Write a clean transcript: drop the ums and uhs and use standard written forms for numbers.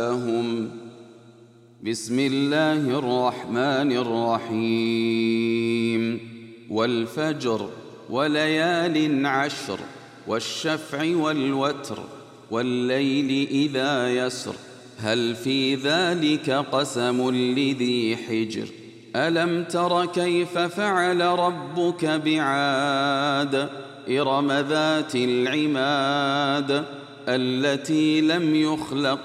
بسم الله الرحمن الرحيم والفجر وليال عشر والشفع والوتر والليل إذا يسر هل في ذلك قسم لذي حجر ألم تر كيف فعل ربك بعاد إرم ذات العماد التي لم يخلق